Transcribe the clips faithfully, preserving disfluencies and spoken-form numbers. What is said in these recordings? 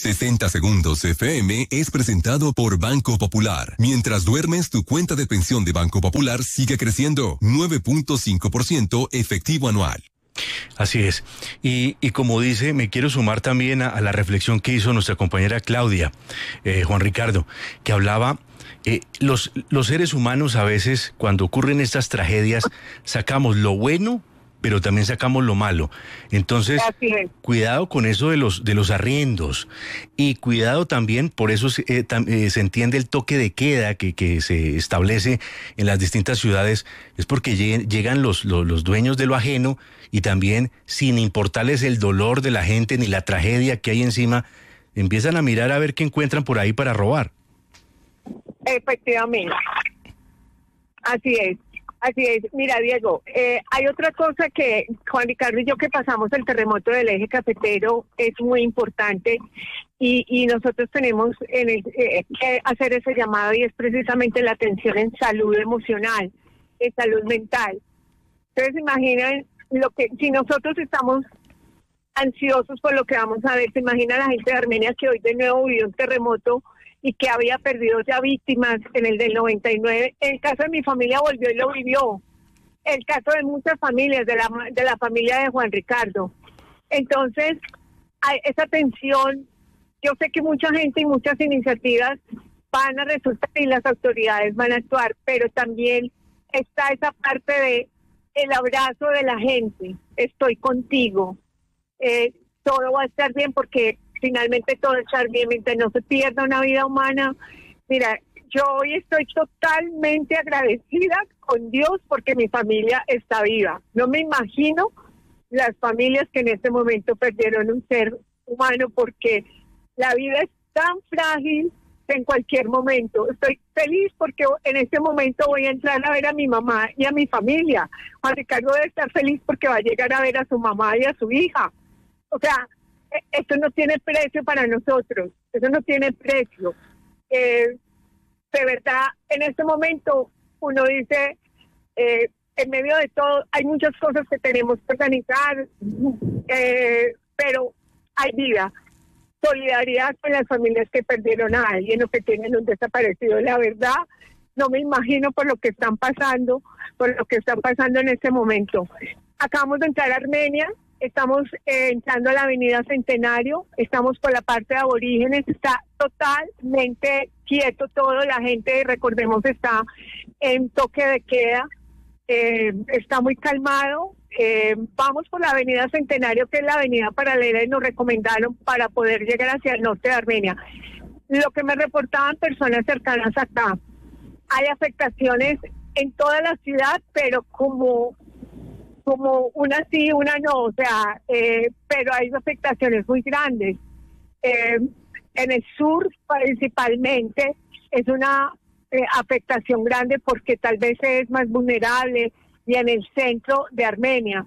sesenta Segundos F M es presentado por Banco Popular. Mientras duermes, tu cuenta de pensión de Banco Popular sigue creciendo. nueve punto cinco por ciento efectivo anual. Así es. Y, y como dice, me quiero sumar también a, a la reflexión que hizo nuestra compañera Claudia, eh, Juan Ricardo, que hablaba, eh, los, los seres humanos a veces, cuando ocurren estas tragedias, sacamos lo bueno, pero también sacamos lo malo. Entonces, cuidado con eso de los de los arriendos y cuidado también, por eso eh, tam, eh, se entiende el toque de queda que, que se establece en las distintas ciudades, es porque lleguen, llegan los, los, los dueños de lo ajeno y también, sin importarles el dolor de la gente ni la tragedia que hay encima, empiezan a mirar a ver qué encuentran por ahí para robar. Efectivamente. Así es. Así es, mira Diego, eh, hay otra cosa que Juan Ricardo y yo que pasamos el terremoto del eje cafetero es muy importante y, y nosotros tenemos en el, eh, que hacer ese llamado y es precisamente la atención en salud emocional, en salud mental. Entonces imaginen lo que, si nosotros estamos ansiosos por lo que vamos a ver, se imagina la gente de Armenia que hoy de nuevo vivió un terremoto y que había perdido ya víctimas en el del noventa y nueve. El caso de mi familia volvió y lo vivió. El caso de muchas familias, de la de la familia de Juan Ricardo. Entonces, hay esa tensión, yo sé que mucha gente y muchas iniciativas van a resultar y las autoridades van a actuar, pero también está esa parte de el abrazo de la gente. Estoy contigo. Eh, todo va a estar bien porque finalmente todo está bien, mientras no se pierda una vida humana. Mira, yo hoy estoy totalmente agradecida con Dios porque mi familia está viva. No me imagino las familias que en este momento perdieron un ser humano porque la vida es tan frágil que en cualquier momento. Estoy feliz porque en este momento voy a entrar a ver a mi mamá y a mi familia. Juan Ricardo debe estar feliz porque va a llegar a ver a su mamá y a su hija. O sea, esto no tiene precio para nosotros, eso no tiene precio. Eh, de verdad, en este momento uno dice, eh, en medio de todo, hay muchas cosas que tenemos que organizar, eh, pero hay vida. Solidaridad con las familias que perdieron a alguien o que tienen un desaparecido. La verdad, no me imagino por lo que están pasando, por lo que están pasando en este momento. Acabamos de entrar a Armenia. Estamos eh, entrando a la avenida Centenario, estamos por la parte de aborígenes, está totalmente quieto todo, la gente, recordemos, está en toque de queda, eh, está muy calmado. Eh, vamos por la avenida Centenario, que es la avenida paralela y nos recomendaron para poder llegar hacia el norte de Armenia. Lo que me reportaban personas cercanas acá, hay afectaciones en toda la ciudad, pero como... como una sí, una no, o sea, eh, pero hay afectaciones muy grandes. Eh, en el sur, principalmente, es una eh, afectación grande porque tal vez es más vulnerable, y en el centro de Armenia.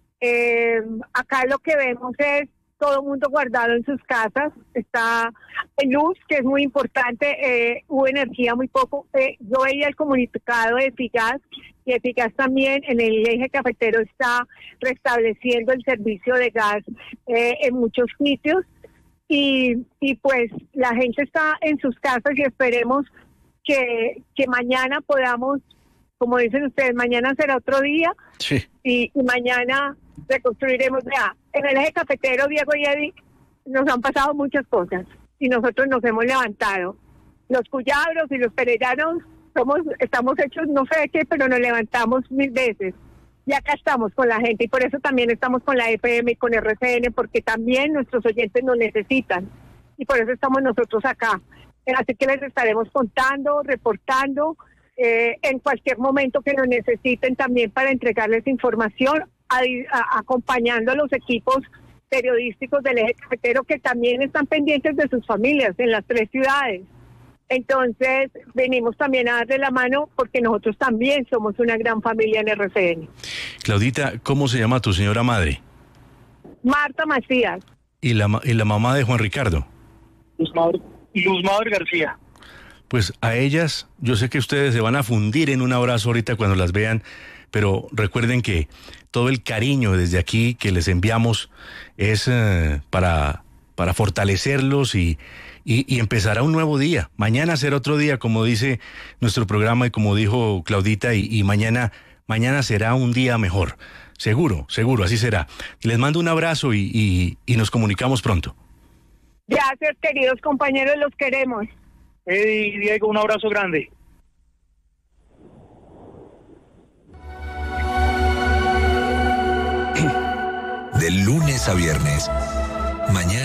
Eh, acá lo que vemos es todo el mundo guardado en sus casas, está en luz, que es muy importante, eh, hubo energía muy poco. Eh, yo veía el comunicado de Eficaz, y Eficaz también en el eje cafetero está restableciendo el servicio de gas eh, en muchos sitios, y, y pues la gente está en sus casas y esperemos que, que mañana podamos, como dicen ustedes, mañana será otro día, sí. y, y mañana reconstruiremos. Ya, en el eje cafetero, Diego y Eddie, nos han pasado muchas cosas y nosotros nos hemos levantado. Los cuyabros y los pereiranos somos, estamos hechos no sé de qué, pero nos levantamos mil veces. Y acá estamos con la gente y por eso también estamos con la F M y con R C N, porque también nuestros oyentes nos necesitan y por eso estamos nosotros acá. Así que les estaremos contando, reportando eh, en cualquier momento que nos necesiten también para entregarles información, a, a, acompañando a los equipos periodísticos del eje cafetero que también están pendientes de sus familias en las tres ciudades. Entonces, venimos también a darle la mano porque nosotros también somos una gran familia en R C N. Claudita, ¿cómo se llama tu señora madre? Marta Macías. ¿Y la, y la mamá de Juan Ricardo? Luz Maur, Luz Maur García. Pues a ellas, yo sé que ustedes se van a fundir en un abrazo ahorita cuando las vean, pero recuerden que todo el cariño desde aquí que les enviamos es eh, para para fortalecerlos y, y, y empezar a un nuevo día. Mañana será otro día, como dice nuestro programa y como dijo Claudita, y, y mañana, mañana será un día mejor. Seguro, seguro, así será. Les mando un abrazo y, y, y nos comunicamos pronto. Gracias, queridos compañeros, los queremos. Eddie y Diego, un abrazo grande. De lunes a viernes, mañana.